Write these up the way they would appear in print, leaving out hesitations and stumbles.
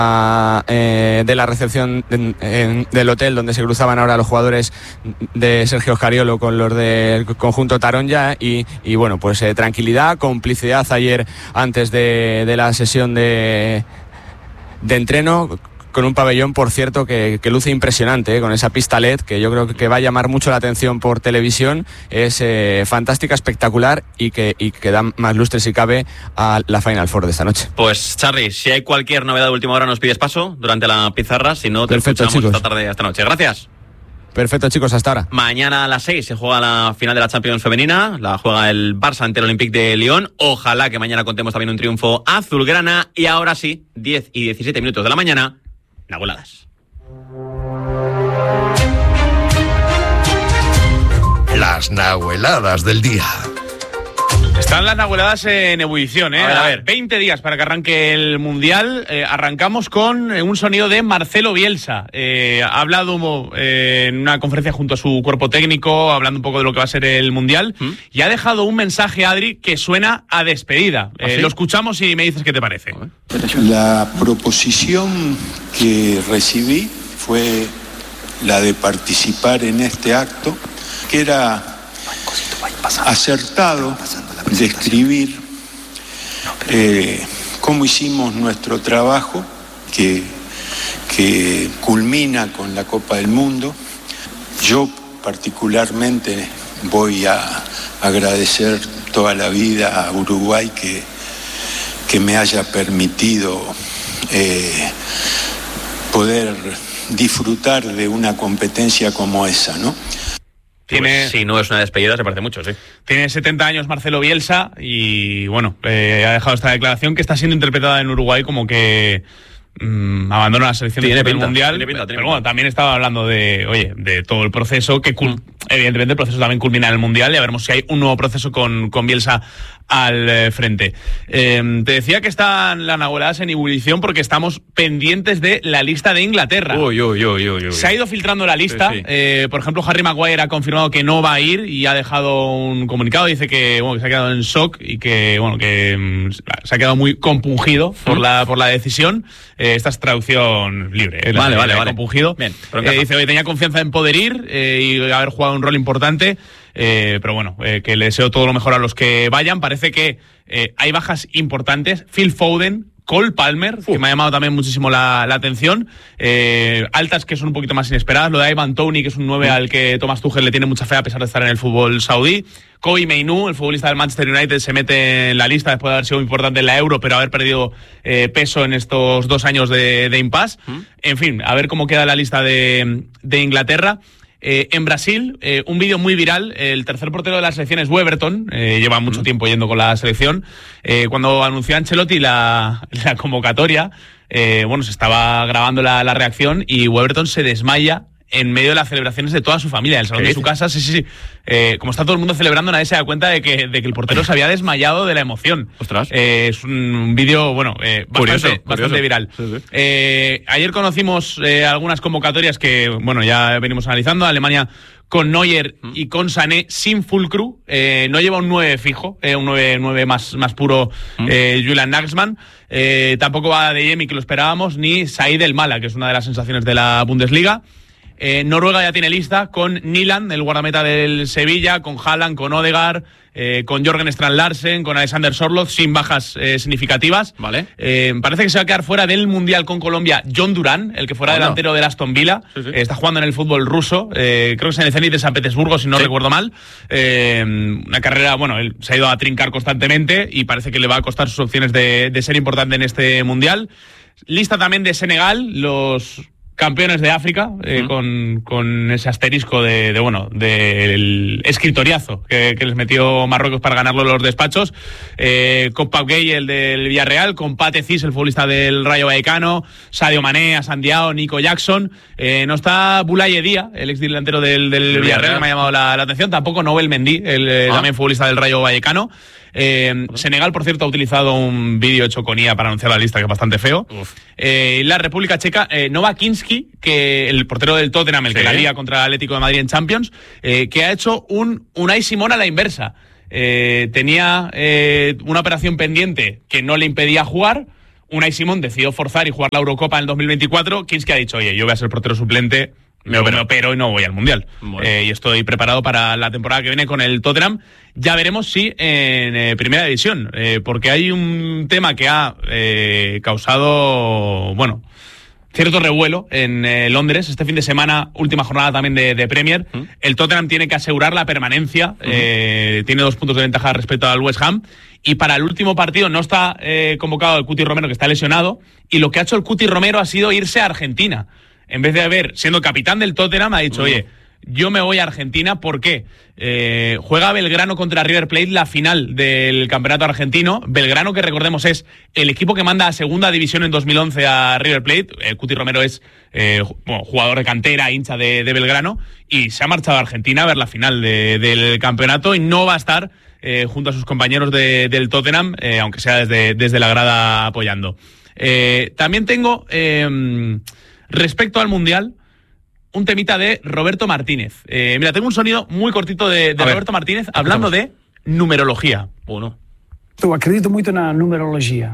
de la recepción del hotel donde se cruzaban ahora los jugadores de Sergio Scariolo con los del conjunto Taronja y bueno, pues tranquilidad, complicidad ayer antes de la sesión de entreno, con un pabellón, por cierto, que luce impresionante, con esa pista LED, que yo creo que va a llamar mucho la atención por televisión. Es fantástica, espectacular y que da más lustre, si cabe, a la Final Four de esta noche. Pues, Charly, si hay cualquier novedad de última hora nos pides paso durante la pizarra, si no te Perfecto, escuchamos chicos. esta tarde, esta noche. Gracias. Perfecto, chicos, hasta ahora. Mañana a las 6 se juega la final de la Champions femenina, la juega el Barça ante el Olympique de Lyon. Ojalá que mañana contemos también un triunfo azulgrana. Y ahora sí, 10 y 17 minutos de la mañana, Nahueladas. Las Nahueladas del día. Están las Nahueladas en ebullición, ¿eh? A ver. 20 días para que arranque el Mundial. Arrancamos con un sonido de Marcelo Bielsa. Ha hablado en una conferencia junto a su cuerpo técnico, hablando un poco de lo que va a ser el Mundial, y ha dejado un mensaje, Adri, que suena a despedida. ¿Ah, sí? Lo escuchamos y me dices qué te parece. La proposición que recibí fue la de participar en este acto, que era acertado describir cómo hicimos nuestro trabajo, que culmina con la Copa del Mundo. Yo particularmente voy a agradecer toda la vida a Uruguay que me haya permitido poder disfrutar de una competencia como esa, ¿no? Pues, si no es una despedida, se parece mucho, sí. Tiene 70 años Marcelo Bielsa y, bueno, ha dejado esta declaración que está siendo interpretada en Uruguay como que abandona la selección del Mundial. Tiene pinta. Pero bueno, también estaba hablando de todo el proceso, que evidentemente el proceso también culmina en el Mundial. Ya veremos si hay un nuevo proceso con Bielsa al frente. Te decía que están las Nahueladas en ebullición porque estamos pendientes de la lista de Inglaterra. Uy. Se ha ido filtrando la lista. Sí. Por ejemplo, Harry Maguire ha confirmado que no va a ir y ha dejado un comunicado. Dice que se ha quedado en shock y que se ha quedado muy compungido por la decisión. Esta es traducción libre. Vale. Compungido. Bien, dice que tenía confianza en poder ir y haber jugado un rol importante. Pero bueno, que le deseo todo lo mejor a los que vayan. Parece que hay bajas importantes. Phil Foden, Cole Palmer, que me ha llamado también muchísimo la atención. Altas que son un poquito más inesperadas. Lo de Ivan Toney, que es un 9 al que Thomas Tuchel le tiene mucha fe a pesar de estar en el fútbol saudí. Kobbie Mainoo, el futbolista del Manchester United, se mete en la lista después de haber sido importante en la Euro, pero haber perdido peso en estos 2 años de impasse. En fin, a ver cómo queda la lista de Inglaterra. En Brasil, un vídeo muy viral. El tercer portero de la selección es Weberton. Lleva mucho tiempo yendo con la selección. Cuando anunció Ancelotti la convocatoria, se estaba grabando la reacción y Weberton se desmaya en medio de las celebraciones de toda su familia, en el salón de su casa. Sí. Como está todo el mundo celebrando, nadie se da cuenta de que el portero se había desmayado de la emoción. Ostras. Es un vídeo, bastante viral. Sí. Ayer conocimos algunas convocatorias que, ya venimos analizando. Alemania con Neuer y con Sané sin Fulcru. No lleva un 9 fijo, un 9 más puro Julian Nagelsmann. Tampoco va de Jemi, que lo esperábamos, ni Said El Mala, que es una de las sensaciones de la Bundesliga. Noruega ya tiene lista con Nyland, el guardameta del Sevilla, con Haaland, con Odegaard, con Jørgen Strand Larsen, con Alexander Sorloth, sin bajas significativas. Vale. Parece que se va a quedar fuera del Mundial con Colombia John Duran, el que fuera delantero del Aston Villa. Sí. Está jugando en el fútbol ruso, creo que es en el Zenit de San Petersburgo, si no recuerdo mal. Una carrera, él se ha ido a trincar constantemente y parece que le va a costar sus opciones de ser importante en este Mundial. Lista también de Senegal, los campeones de África, con ese asterisco del escritoriazo que les metió Marruecos para ganarlo los despachos, con Pau Gueye, el del Villarreal, con Pate Cis, el futbolista del Rayo Vallecano, Sadio Mané, Assane Diao, Nico Jackson. No está Boulaye Dia, el exdelantero del Villarreal, que me ha llamado la atención. Tampoco Nobel Mendy, también futbolista del Rayo Vallecano. Senegal, por cierto, ha utilizado un vídeo hecho con IA para anunciar la lista, que es bastante feo. La República Checa, Nova Kinski, que el portero del Tottenham, el que la lía contra el Atlético de Madrid en Champions, que ha hecho un Unai Simón a la inversa. Tenía una operación pendiente que no le impedía jugar, Unai Simón decidió forzar y jugar la Eurocopa en el 2024. Kinski ha dicho, oye, yo voy a ser portero suplente, me opero y no voy al Mundial. Y estoy preparado para la temporada que viene con el Tottenham. Ya veremos si en Primera División, porque hay un tema que ha causado, cierto revuelo en Londres. Este fin de semana, última jornada también de Premier. El Tottenham tiene que asegurar la permanencia. Tiene 2 puntos de ventaja respecto al West Ham. Y para el último partido no está convocado el Cuti Romero, que está lesionado. Y lo que ha hecho el Cuti Romero ha sido irse a Argentina. En vez de siendo capitán del Tottenham, ha dicho, oye, yo me voy a Argentina. ¿Por qué? Juega Belgrano contra River Plate la final del campeonato argentino. Belgrano, que recordemos, es el equipo que manda a segunda división en 2011 a River Plate. Cuti Romero es jugador de cantera, hincha de Belgrano, y se ha marchado a Argentina a ver la final del campeonato y no va a estar junto a sus compañeros del Tottenham, aunque sea desde la grada apoyando. También tengo, respecto al Mundial, un temita de Roberto Martínez. Mira, tengo un sonido muy cortito de Roberto Martínez hablando de numerología. Eu acredito muito na numerologia.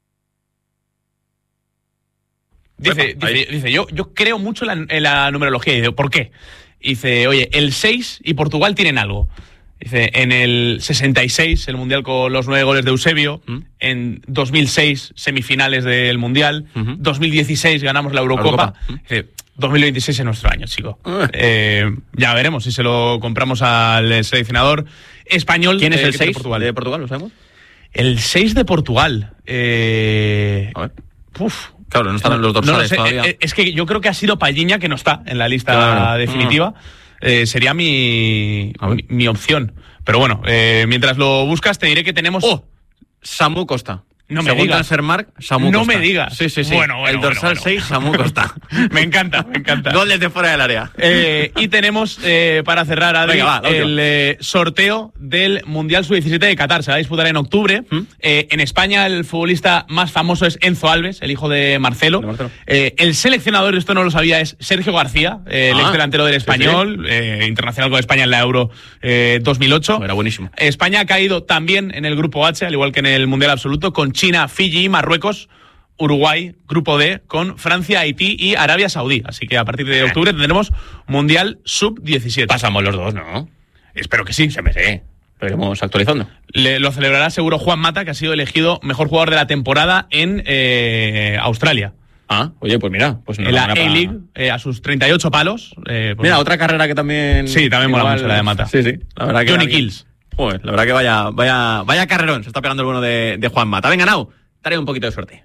Dice, yo creo mucho en la numerología. Y dice, ¿por qué? Dice, oye, el 6 y Portugal tienen algo. Dice, en el 66, el Mundial con los 9 goles de Eusebio. En 2006, semifinales del Mundial. 2016 ganamos la Eurocopa. Dice, 2026 es nuestro año, chico. Ya veremos si se lo compramos al seleccionador español. ¿Quién es el 6 de Portugal? ¿Lo sabemos? El 6 de Portugal. A ver. Claro, no están en los dorsales todavía. Es que yo creo que ha sido Palhinha, que no está en la lista definitiva. Sería mi opción. Pero bueno, mientras lo buscas, te diré que tenemos... Samu Costa. No me Según digas. Transfermarkt, Samu Costa. No me digas. Sí. Bueno, el dorsal 6, Samu Costa. Me encanta. Gol desde fuera del área. Y tenemos, para cerrar, Adri, el sorteo del Mundial Sub-17 de Qatar. Se va a disputar en octubre. En España, el futbolista más famoso es Enzo Alves, el hijo de Marcelo. El seleccionador, esto no lo sabía, es Sergio García, el ex delantero del Español, internacional con España en la Euro 2008. Era buenísimo. España ha caído también en el grupo H, al igual que en el Mundial Absoluto, con China, Fiji y Marruecos. Uruguay, grupo D, con Francia, Haití y Arabia Saudí. Así que a partir de octubre tendremos Mundial Sub-17. Pasamos los dos, ¿no? Espero que sí. Se me sé. Pero iremos actualizando. Lo celebrará seguro Juan Mata, que ha sido elegido mejor jugador de la temporada en Australia. Oye, pues mira. Pues en la A-League, a sus 38 palos. Mira, otra carrera que también... Sí, también mola mucho la de Mata. Sí. La verdad que Johnny Kills. Joder, la verdad que vaya carrerón se está pegando el bueno de Juan Mata. Venga, Nau, daré un poquito de suerte.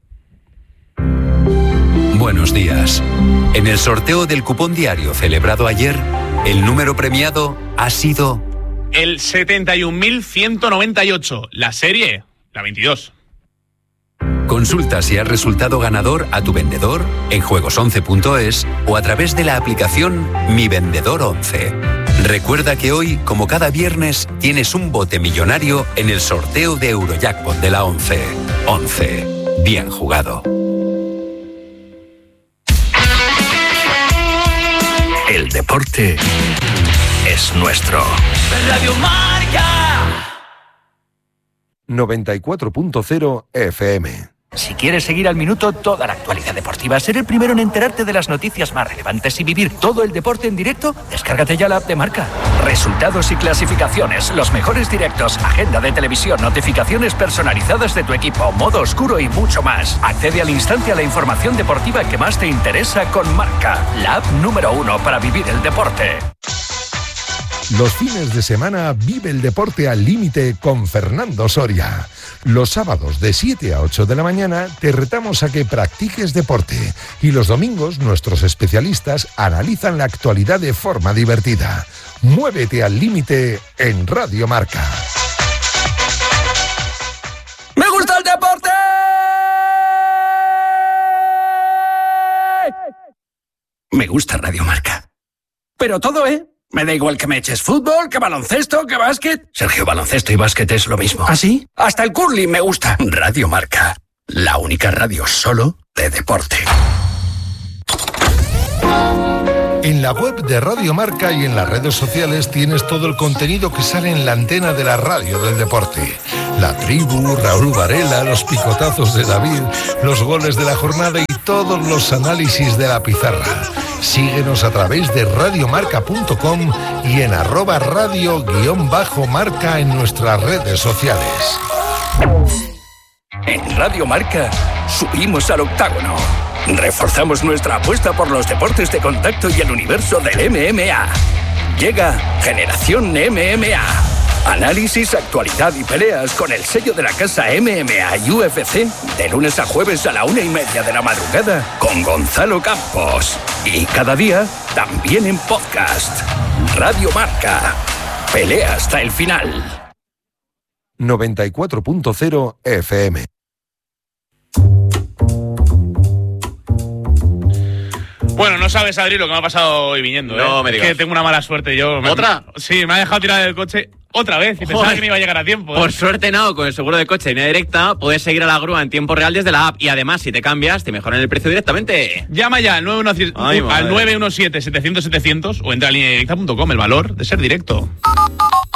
Buenos días. En el sorteo del cupón diario celebrado ayer, el número premiado ha sido... el 71.198. La serie, la 22. Consulta si has resultado ganador a tu vendedor en juegos11.es o a través de la aplicación Mi Vendedor 11. Recuerda que hoy, como cada viernes, tienes un bote millonario en el sorteo de Eurojackpot de la 11. 11. Bien jugado. El deporte es nuestro. Radio Marca 94.0 FM. Si quieres seguir al minuto toda la actualidad deportiva, ser el primero en enterarte de las noticias más relevantes y vivir todo el deporte en directo, descárgate ya la app de Marca. Resultados y clasificaciones, los mejores directos, agenda de televisión, notificaciones personalizadas de tu equipo, modo oscuro y mucho más. Accede al instante a la información deportiva que más te interesa con Marca, la app número 1 para vivir el deporte. Los fines de semana vive el deporte al límite con Fernando Soria. Los sábados de 7 a 8 de la mañana te retamos a que practiques deporte y los domingos nuestros especialistas analizan la actualidad de forma divertida. Muévete al límite en Radio Marca. ¡Me gusta el deporte! Me gusta Radio Marca. Pero todo, me da igual que me eches fútbol, que baloncesto, que básquet. Sergio, baloncesto y básquet es lo mismo. ¿Ah, sí? Hasta el curling me gusta. Radio Marca, la única radio solo de deporte. En la web de Radio Marca y en las redes sociales tienes todo el contenido que sale en la antena de la radio del deporte. La Tribu, Raúl Varela, los picotazos de David, los goles de la jornada y todos los análisis de la pizarra. Síguenos a través de radiomarca.com y en @radio_marca en nuestras redes sociales. En Radio Marca subimos al octágono. Reforzamos nuestra apuesta por los deportes de contacto y el universo del MMA. Llega Generación MMA. Análisis, actualidad y peleas con el sello de la casa MMA y UFC de lunes a jueves a la 1:30 de la madrugada con Gonzalo Campos. Y cada día también en podcast. Radio Marca. Pelea hasta el final. 94.0 FM. Bueno, no sabes, Adri, lo que me ha pasado hoy viniendo. No me digas. Que tengo una mala suerte yo. ¿Otra? Sí, me ha dejado tirar del coche otra vez y pensaba que me iba a llegar a tiempo. Por suerte no, con el seguro de coche de línea directa puedes seguir a la grúa en tiempo real desde la app y además si te cambias te mejoran el precio directamente. Llama ya al 917-700-700 o entra a lineadirecta.com, el valor de ser directo.